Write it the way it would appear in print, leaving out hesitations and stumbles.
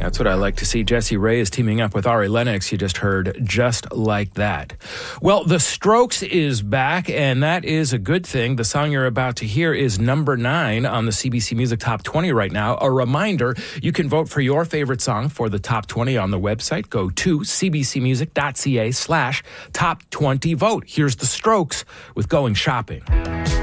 That's what I like to see. Jessie Ray is teaming up with Ari Lennox. You just heard Just Like That. Well, The Strokes is back, and that is a good thing. The song you're about to hear is number 9 on the CBC Music Top 20 right now. A reminder, you can vote for your favorite song for the Top 20 on the website. Go to cbcmusic.ca/top20 vote. Here's The Strokes with Going Shopping.